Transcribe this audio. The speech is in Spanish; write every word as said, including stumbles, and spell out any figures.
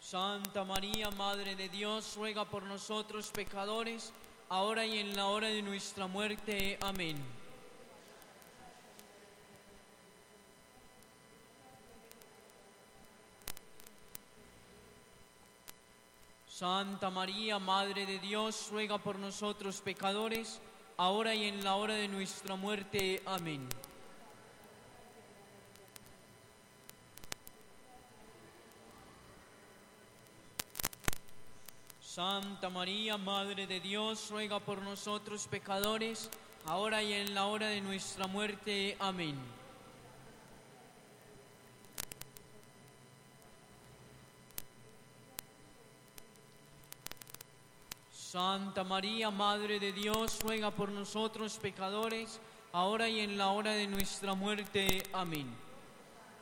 Santa María, Madre de Dios, ruega por nosotros pecadores, ahora y en la hora de nuestra muerte. Amén. Santa María, Madre de Dios, ruega por nosotros pecadores, ahora y en la hora de nuestra muerte. Amén. Santa María, Madre de Dios, ruega por nosotros pecadores, ahora y en la hora de nuestra muerte. Amén. Santa María, Madre de Dios, ruega por nosotros pecadores, ahora y en la hora de nuestra muerte. Amén.